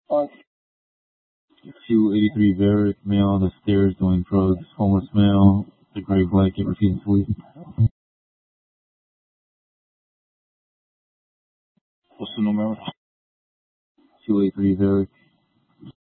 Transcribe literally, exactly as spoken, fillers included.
two eighty-three Varick, male on the stairs doing drugs, homeless male, the gray blanket, refusing to leave. What's the number? two eighty-three Varick.